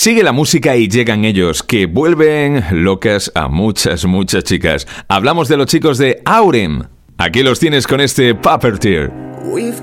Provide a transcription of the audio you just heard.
Sigue la música y llegan ellos, que vuelven locas a muchas chicas. Hablamos de los chicos de Aurem. Aquí los tienes con este Puppeteer. We've